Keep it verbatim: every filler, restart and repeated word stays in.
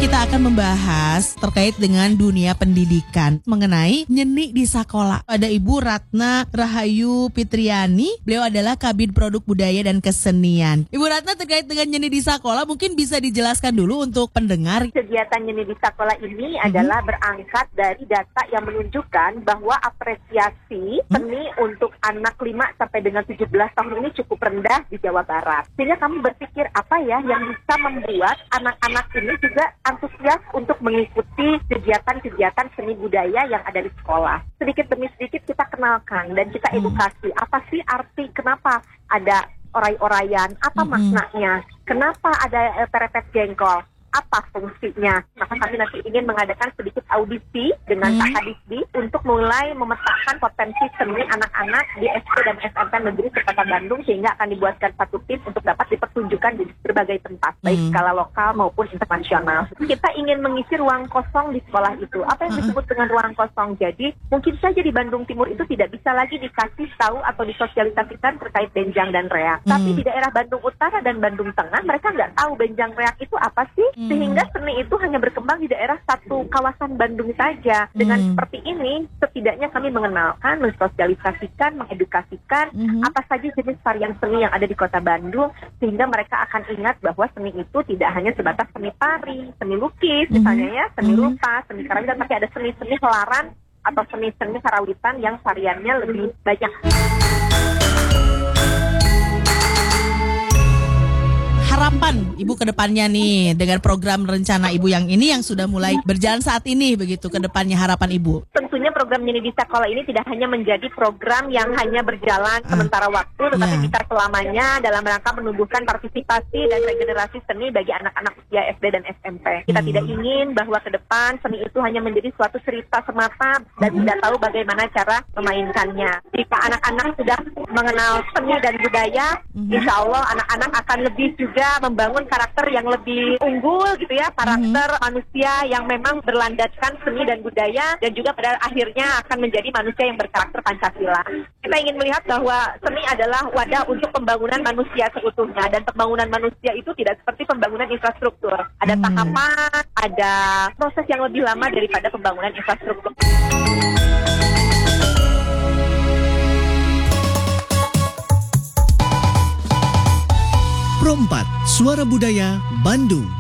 kita akan membahas terkait dengan dunia pendidikan mengenai nyeni di sekolah. Ada Ibu Ratna Rahayu Fitriani, beliau adalah Kabid Produk Budaya dan Kesenian. Ibu Ratna, terkait dengan nyeni di sekolah mungkin bisa dijelaskan dulu untuk pendengar. Kegiatan nyeni di sekolah ini hmm. adalah berangkat dari data yang menunjukkan bahwa apresiasi hmm. seni untuk anak lima sampai dengan tujuh belas tahun ini cukup rendah di Jawa Barat. Sehingga kami berpikir apa ya yang bisa membuat anak-anak ini juga antusias untuk mengikuti kegiatan-kegiatan seni budaya yang ada di sekolah. Sedikit demi sedikit kita kenalkan dan kita edukasi. Apa sih arti, kenapa ada oray-orayan, apa mm-hmm. maknanya, kenapa ada perepet jengkol, apa fungsinya. Maka kami nanti ingin mengadakan sedikit audisi dengan hmm. Pak Kadisdi untuk mulai memetakan potensi seni anak-anak di S D dan S M P Negeri Kota Bandung, sehingga akan dibuatkan satu tim untuk dapat dipertunjukkan di berbagai tempat, hmm. baik skala lokal maupun internasional. Kita ingin mengisi ruang kosong di sekolah itu. Apa yang disebut dengan ruang kosong? Jadi mungkin saja di Bandung Timur itu tidak bisa lagi dikasih tahu atau disosialisasikan terkait benjang dan reak. Hmm. Tapi di daerah Bandung Utara dan Bandung Tengah mereka nggak tahu benjang reak itu apa sih? Sehingga seni itu hanya berkembang di daerah satu kawasan Bandung saja. Dengan hmm. seperti ini, setidaknya kami mengenalkan, mensosialisasikan, mengedukasikan hmm. apa saja jenis varian seni yang ada di kota Bandung, sehingga mereka akan ingat bahwa seni itu tidak hanya sebatas seni tari, seni lukis, hmm. misalnya ya, seni hmm. rupa, seni karawitan, tapi ada seni-seni helaran atau seni-seni karawitan yang variannya lebih banyak. Harapan Ibu ke depannya nih dengan program rencana Ibu yang ini yang sudah mulai berjalan saat ini, begitu ke depannya harapan Ibu? Tentunya program Nyeni di Sekolah ini tidak hanya menjadi program yang hanya berjalan ah. sementara waktu, tetapi yeah. bisa selamanya dalam rangka menumbuhkan partisipasi dan regenerasi seni bagi anak-anak usia S D dan S M P. Kita hmm. tidak ingin bahwa ke depan seni itu hanya menjadi suatu cerita semata dan hmm. tidak tahu bagaimana cara memainkannya. Jika anak-anak sudah mengenal seni dan budaya, hmm. insya Allah anak-anak akan lebih juga membangun karakter yang lebih unggul gitu ya, karakter mm-hmm. manusia yang memang berlandaskan seni dan budaya, dan juga pada akhirnya akan menjadi manusia yang berkarakter Pancasila. Kita ingin melihat bahwa seni adalah wadah untuk pembangunan manusia seutuhnya, dan pembangunan manusia itu tidak seperti pembangunan infrastruktur. Ada mm. tahapan, ada proses yang lebih lama daripada pembangunan infrastruktur. Pro empat Suara Budaya Bandung.